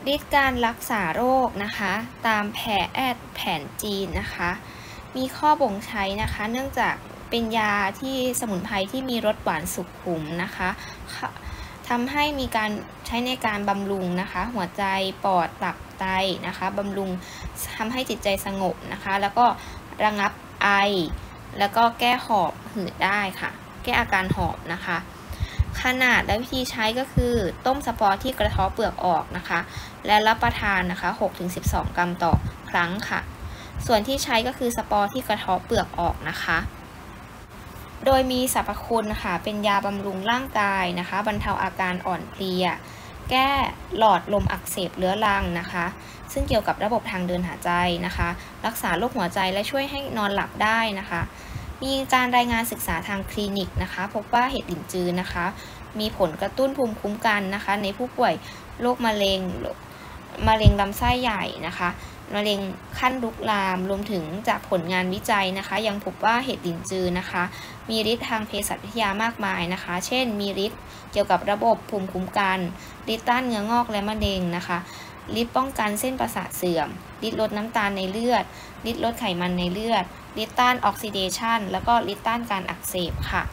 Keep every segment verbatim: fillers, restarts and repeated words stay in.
ฤทธิ์การรักษาโรคนะคะตามแผนแผนจีนนะคะมีข้อบ่งใช้นะคะเนื่องจากเป็นยาที่สมุนไพรที่มีรสหวานสุขุมนะคะทำให้มีการใช้ในการบำรุงนะคะหัวใจปอดตับไตนะคะบำรุงทำให้จิตใจสงบนะคะแล้วก็ระงับไอแล้วก็แก้หอบหืดได้ค่ะแก้อาการหอบนะคะขนาดและวิธีใช้ก็คือต้มสปอร์ที่กระเทาะเปลือกออกนะคะและรับประทานนะคะ หกถึงสิบสอง กรัมต่อครั้งค่ะส่วนที่ใช้ก็คือสปอร์ที่กระเทาะเปลือกออกนะคะโดยมีสรรพคุณค่ะเป็นยาบำรุงร่างกายนะคะบรรเทาอาการอ่อนเพลียแก้หลอดลมอักเสบเรื้อรังนะคะซึ่งเกี่ยวกับระบบทางเดินหายใจนะคะรักษาโรคหัวใจและช่วยให้นอนหลับได้นะคะมีการรายงานศึกษาทางคลินิกนะคะพบว่าเห็ดหลินจือนะคะมีผลกระตุ้นภูมิคุ้มกันนะคะในผู้ป่วยโรคมะเร็งมะเร็งลำไส้ใหญ่นะคะมะเร็งขั้นลุกลามรวมถึงจากผลงานวิจัยนะคะยังพบว่าเห็ดหลินจือนะคะมีฤทธิ์ทางเภสัชวิทยามากมายนะคะเช่นมีฤทธิ์เกี่ยวกับระบบภูมิคุ้มกันฤทธิ์ต้านเนื้องอกและมะเร็งนะคะฤทธิ์ป้องกันเส้นประสาทเสื่อมฤทธิ์ลดน้ำตาลในเลือดฤทธิ์ลดไขมันในเลือดฤทธิ์ต้านออกซิเดชันแล้วก็ฤทธิ์ต้านการอักเสบค่ะ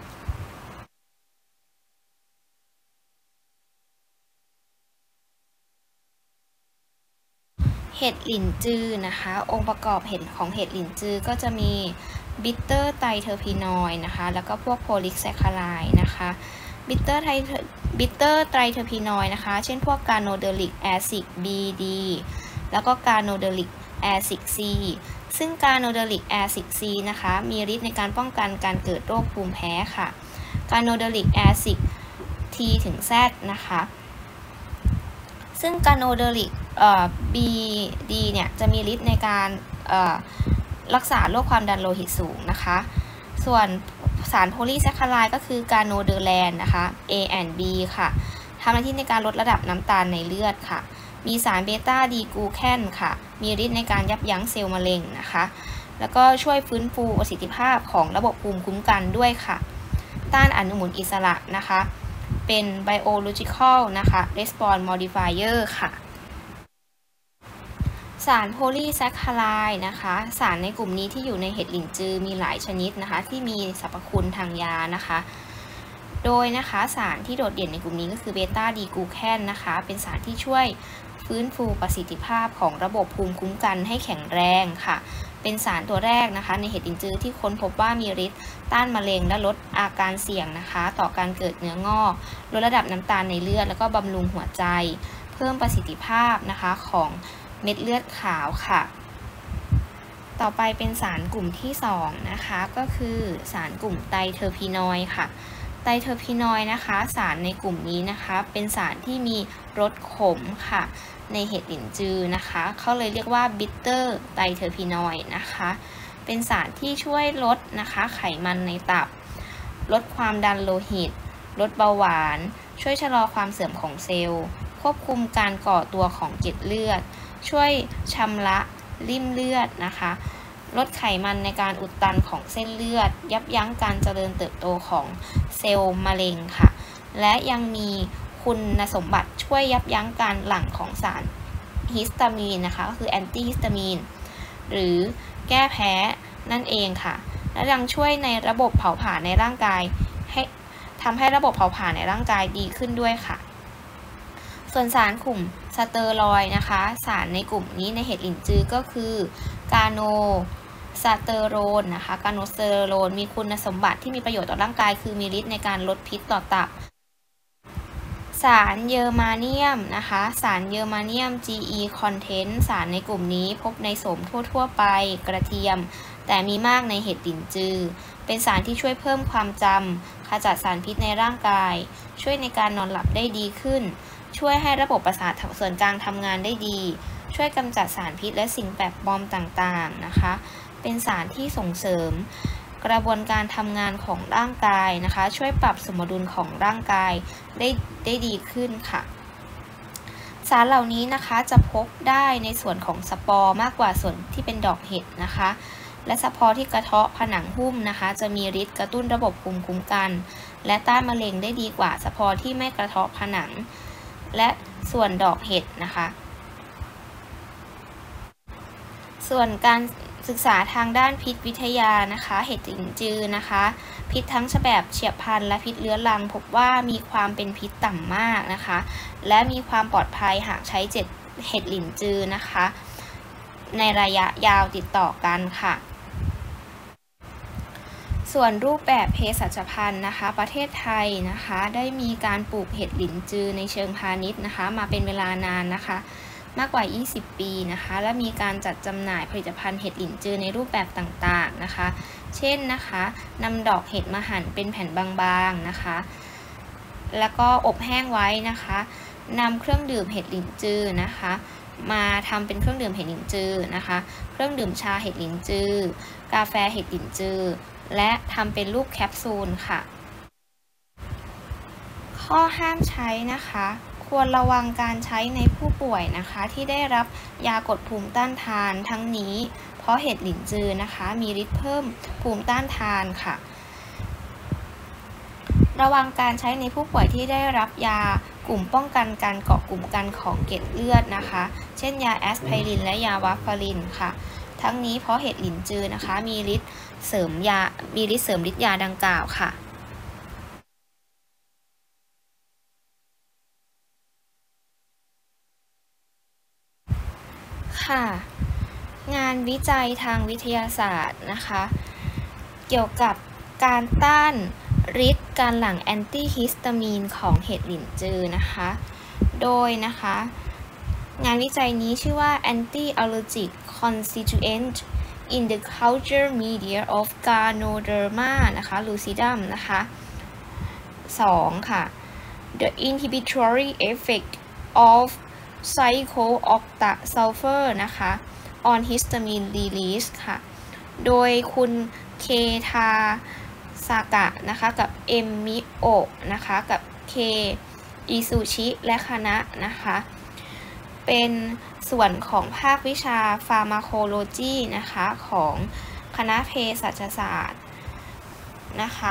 เห็ดหลินจือนะคะองค์ประกอบเห็ดของเห็ดหลินจือก็จะมีบิตเตอร์ไตรเทอร์พีนอยด์นะคะแล้วก็พวกโพลิกแซคคาไรด์นะคะบิตเตอร์ไทบิตเตอร์ไตรเทอร์พีนอยด์นะคะเช่นพวกกาโนเดลิกแอซิด บี ดี แล้วก็กาโนเดลิกแอซิด ซี ซึ่งกาโนเดลิกแอซิด ซี นะคะมีฤทธิ์ในการป้องกันการเกิดโรคภูมิแพ้ค่ะกาโนเดลิกแอซิด T ถึง Z นะคะซึ่งกาโนเดลิกเอ่อ บี ดี เนี่ยจะมีฤทธิ์ในการเอ่อรักษาโรคความดันโลหิตสูงนะคะส่วนสารโพลีแซคคาไรด์ก็คือกาโนเดอแลนนะคะ A and B ค่ะทำหน้าที่ในการลดระดับน้ำตาลในเลือดค่ะมีสารเบต้าดีกลูแคนค่ะมีฤทธิ์ในการยับยั้งเซลล์มะเร็งนะคะแล้วก็ช่วยฟื้นฟูประสิทธิภาพของระบบภูมิคุ้มกันด้วยค่ะต้านอนุมูลอิสระนะคะเป็น biological นะคะ response modifier ค่ะสารโพลีแซคคาไรด์นะคะสารในกลุ่มนี้ที่อยู่ในเห็ดหลินจือมีหลายชนิดนะคะที่มีสรรพคุณทางยานะคะโดยนะคะสารที่โดดเด่นในกลุ่มนี้ก็คือเบต้าดีกลูแคนนะคะเป็นสารที่ช่วยฟื้นฟูประสิทธิภาพของระบบภูมิคุ้มกันให้แข็งแรงค่ะเป็นสารตัวแรกนะคะในเห็ดหลินจือที่ค้นพบว่ามีฤทธิ์ต้านมะเร็งและลดอาการเสี่ยงนะคะต่อการเกิดเนื้องอกลดระดับน้ำตาลในเลือดแล้วก็บำรุงหัวใจเพิ่มประสิทธิภาพนะคะของเม็ดเลือดขาวค่ะต่อไปเป็นสารกลุ่มที่สองนะคะก็คือสารกลุ่มไตรเทอร์พีนอยด์ค่ะไตรเทอร์พีนอยด์นะคะสารในกลุ่มนี้นะคะเป็นสารที่มีรสขมค่ะในเห็ดหลินจือนะคะเขาเลยเรียกว่าบิตเตอร์ไตรเทอร์พีนอยด์นะคะเป็นสารที่ช่วยลดนะคะไขมันในตับลดความดันโลหิตลดเบาหวานช่วยชะลอความเสื่อมของเซลล์ควบคุมการก่อตัวของเกล็ดเลือดช่วยชำระริ่มเลือดนะคะลดไขมันในการอุดตันของเส้นเลือดยับยั้งการเจริญเติบโตของเซลล์มะเร็งค่ะและยังมีคุณสมบัติช่วยยับยั้งการหลั่งของสารฮิสตามีนนะคะก็คือแอนตี้ฮิสตามีนหรือแก้แพ้นั่นเองค่ะและยังช่วยในระบบเผาผลาญในร่างกายให้ทำให้ระบบเผาผลาญในร่างกายดีขึ้นด้วยค่ะส่วนสารกลุ่มสเตอรอยด์นะคะสารในกลุ่มนี้ในเห็ดหลินจือก็คือกาโนสเตอโรนนะคะกาโนสเตอโรนมีคุณสมบัติที่มีประโยชน์ต่อร่างกายคือมีฤทธิ์ในการลดพิษต่อตับสารเยอร์มาเนียมนะคะสารเยอร์มาเนียม จี อี content สารในกลุ่มนี้พบในโสมทั่วๆไปกระเทียมแต่มีมากในเห็ดหลินจือเป็นสารที่ช่วยเพิ่มความจำขจัดสารพิษในร่างกายช่วยในการนอนหลับได้ดีขึ้นช่วยให้ระบบประสาทส่วนกลางทำงานได้ดีช่วยกำจัดสารพิษและสิ่งแปลกปลอมต่างๆนะคะเป็นสารที่ส่งเสริมกระบวนการทำงานของร่างกายนะคะช่วยปรับสมดุลของร่างกายได้ได้ดีขึ้นค่ะสารเหล่านี้นะคะจะพบได้ในส่วนของสปอร์มากกว่าส่วนที่เป็นดอกเห็ดนะคะและสปอร์ที่กระเทาะผนังหุ้มนะคะจะมีฤทธิ์กระตุ้นระบบภูมิคุ้มกันและต้านมะเร็งได้ดีกว่าสปอร์ที่ไม่กระเทาะผนังและส่วนดอกเห็ดนะคะส่วนการศึกษาทางด้านพิษวิทยานะคะเห็ดหลินจือนะคะพิษทั้งแบบเฉียบพลันและพิษเรื้อรังพบว่ามีความเป็นพิษต่ำมากนะคะและมีความปลอดภัยหากใช้เจ็ดเห็ดหลินจือนะคะในระยะยาวติดต่อกันค่ะส่วนรูปแบบเภสัชพันธุ์นะคะประเทศไทยนะคะได้มีการปลูกเห็ดหลินจือในเชิงพาณิชย์นะคะมาเป็นเวลานานนะคะมากกว่ายี่สิบปีนะคะและมีการจัดจำหน่ายผลิตภัณฑ์เห็ดหลินจือในรูปแบบต่างๆนะคะเช่นนะคะนำดอกเห็ดมาหั่นเป็นแผ่นบางๆนะคะแล้วก็อบแห้งไว้นะคะนำเครื่องดื่มเห็ดหลินจือนะคะมาทำเป็นเครื่องดื่มเห็ดหลินจือนะคะเครื่องดื่มชาเห็ดหลินจือกาแฟเห็ดหลินจือและทำเป็นรูปแคปซูลค่ะข้อห้ามใช้นะคะควรระวังการใช้ในผู้ป่วยนะคะที่ได้รับยากดภูมิต้านทานทั้งนี้เพราะเห็ดหลินจือนะคะมีฤทธิ์เพิ่มภูมิต้านทานค่ะระวังการใช้ในผู้ป่วยที่ได้รับยากลุ่มป้องกันการเกาะกลุ่มกันของเกล็ดเลือดนะคะเช่นยาแอสไพรินและยาวาฟารินค่ะทั้งนี้เพราะเห็ดหลินจือนะคะมีฤทธิ์เสริมยามีฤทธิ์เสริมฤทธิ์ยาดังกล่าวค่ะค่ะงานวิจัยทางวิทยาศาสตร์นะคะเกี่ยวกับการต้านฤทธิ์การหลั่งแอนตี้ฮิสตามีนของเห็ดหลินจือนะคะโดยนะคะงานวิจัยนี้ชื่อว่า Anti-allergic Constituent in the culture media of Ganoderma นะคะ lucidum นะคะสองค่ะ The inhibitory effect of cyclooctasulfur นะคะ on histamine release ค่ะโดยคุณเคทาซากะนะคะกับเอมมิโอะนะคะกับเคอิซูชิและคณะนะคะเป็นส่วนของภาควิชาฟาร์มาโคโลจีนะคะของคณะเภสัชศาสตร์นะคะ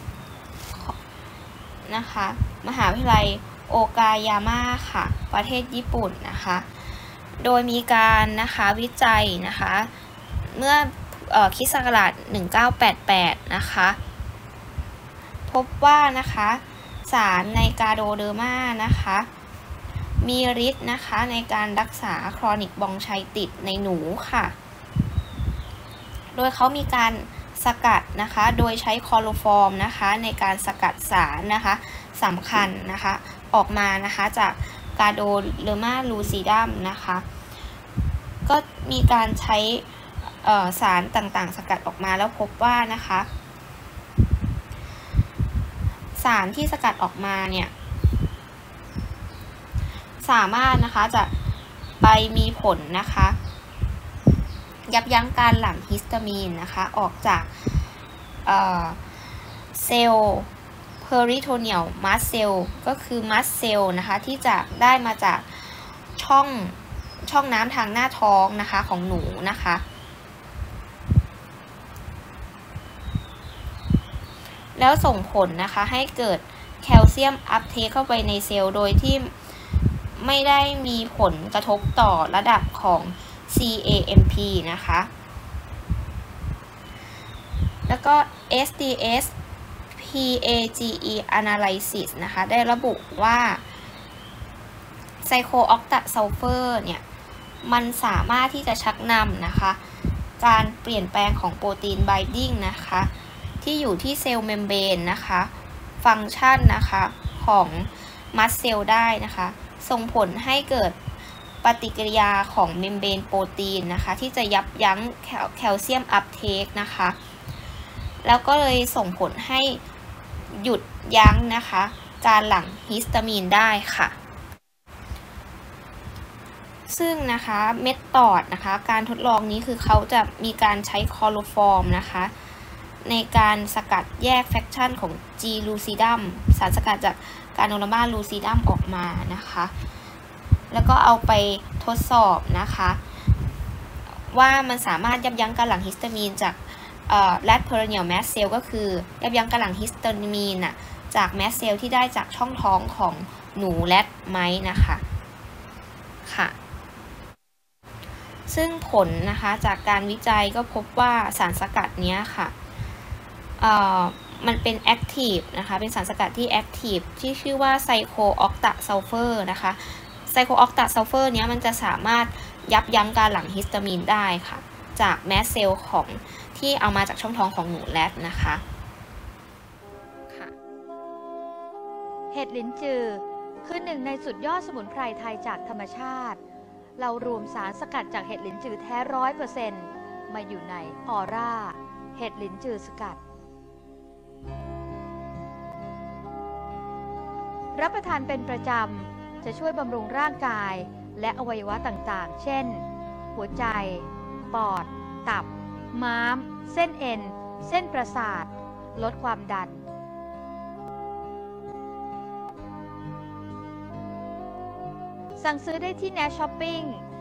นะคะมหาวิทยาลัยโอกายาม่าค่ะประเทศญี่ปุ่นนะคะโดยมีการนะคะวิจัยนะคะเมื่อเอ่อคริสต์ศักราชหนึ่งพันเก้าร้อยแปดสิบแปดนะคะพบว่านะคะสารในกาโดเดอร์มานะคะมีฤทธิ์นะคะในการรักษาครอนิกบองไชติสในหนูค่ะโดยเขามีการสกัดนะคะโดยใช้คลอโรฟอร์มนะคะในการสกัดสารนะคะสำคัญนะคะออกมานะคะจากกาโดเดอร์มาลูซิดัมนะคะก็มีการใช้สารต่างๆสกัดออกมาแล้วพบว่านะคะสารที่สกัดออกมาเนี่ยสามารถนะคะจะไปมีผลนะคะยับยั้งการหลั่งฮิสตามีนนะคะออกจากเอ่อเซลล์เพอริโทเนียลมัสเซลก็คือมัสเซลนะคะที่จะได้มาจากช่องช่องน้ำทางหน้าท้องนะคะของหนูนะคะแล้วส่งผลนะคะให้เกิดแคลเซียมอัพเทคเข้าไปในเซลล์โดยที่ไม่ได้มีผลกระทบต่อระดับของ ซี เอ เอ็ม พี นะคะแล้วก็ เอส ดี เอส พี เอ จี อี analysis นะคะได้ระบุว่าไซโคลออกตาซัลเฟอร์เนี่ยมันสามารถที่จะชักนำนะคะการเปลี่ยนแปลงของโปรตีนไบดิ้งนะคะที่อยู่ที่เซลล์เมมเบรนนะคะฟังก์ชันนะคะของมัสเซลได้นะคะส่งผลให้เกิดปฏิกิริยาของเมมเบรนโปรตีนนะคะที่จะยับยั้งแคลเซียมอัพเทคนะคะแล้วก็เลยส่งผลให้หยุดยั้งนะคะการหลั่งฮิสตามีนได้ค่ะซึ่งนะคะเมธอดนะคะการทดลองนี้คือเขาจะมีการใช้คลอโรฟอร์มนะคะในการสกัดแยกแฟคชั่นของ G lucidum สารสกัดจากกาโนรามาลูซิดัมออกมานะคะแล้วก็เอาไปทดสอบนะคะว่ามันสามารถยับยั้งการหลั่งฮิสตามีนจากแรดเพอร์เนียลแมสเซลก็คือยับยั้งการหลั่งฮิสตามีนน่ะจากแมสเซลที่ได้จากช่องท้องของหนูแรดไหมนะคะค่ะซึ่งผลนะคะจากการวิจัยก็พบว่าสารสกัดเนี้ยค่ะเอ่อมันเป็นแอคทีฟนะคะเป็นสารสกัดที่แอคทีฟที่ชื่อว่าไซโคออกตะซัลเฟอร์นะคะไซโคออกตะซัลเฟอร์เนี้ยมันจะสามารถยับยั้งการหลั่งฮิสตามีนได้ค่ะจากแมสเซลล์ของที่เอามาจากช่องท้องของหนูแรดนะคะค่ะเห็ดลิ้นจือคือหนึ่งในสุดยอดสมุนไพรไทยจากธรรมชาติเรารวมสารสกัดจากเห็ดลิ้นจือแท้ร้อยเปอร์เซ็นต์มาอยู่ในออร่าเห็ดลิ้นจือสกัดรับประทานเป็นประจำจะช่วยบำรุงร่างกายและอวัยวะต่างๆเช่นหัวใจปอดตับม้ามเส้นเอ็นเส้นประสาทลดความดันสั่งซื้อได้ที่ Nash Shopping